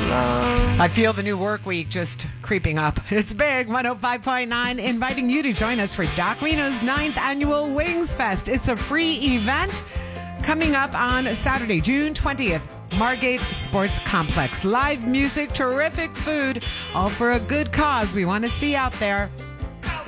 I feel the new work week just creeping up. It's big, 105.9, inviting you to join us for Doc Reno's 9th annual Wings Fest. It's a free event coming up on Saturday, June 20th. Margate Sports Complex. Live music, terrific food, all for a good cause we want to see out there.